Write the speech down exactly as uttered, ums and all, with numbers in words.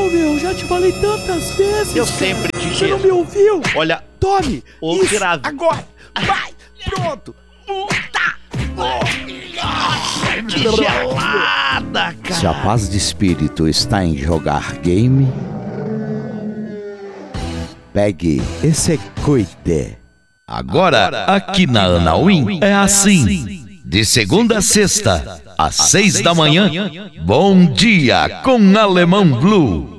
Não, meu, já te falei tantas vezes. Eu cara. sempre te disse. Você não me ouviu? Olha, Tome! o Isso, grave. agora! Vai! Pronto! que gelada, cara. Se a paz de espírito está em jogar game, pegue e se cuide. Agora, aqui na Anauim é assim. De segunda a sexta, às seis da manhã, Bom Dia com Alemão Blue.